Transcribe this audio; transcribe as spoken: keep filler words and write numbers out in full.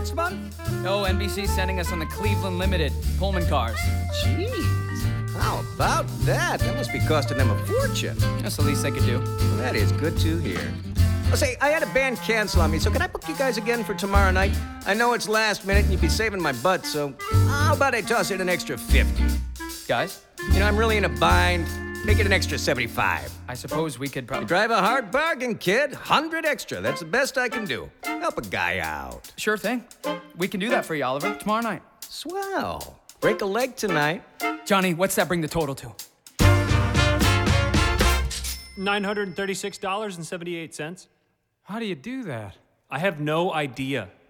next month? Oh, N B C's sending us on the Cleveland Limited Pullman cars. Jeez, how about that? That must be costing them a fortune. That's the least they could do. Well, that is good to hear. Oh, say, I had a band cancel on me, so can I book you guys again for tomorrow night? I know it's last minute and you'd be saving my butt, so how about I toss in an extra fifty? Guys, You know, I'm really in a bind. Make it an extra seventy-five. I suppose we could You probably... drive a hard bargain, kid. Hundred extra. That's the best I can do. Help a guy out. Sure thing. We can do that for you, Oliver, tomorrow night. Swell. Break a leg tonight. Johnny, what's that bring the total to? nine hundred thirty-six dollars and seventy-eight cents. How do you do that? I have no idea.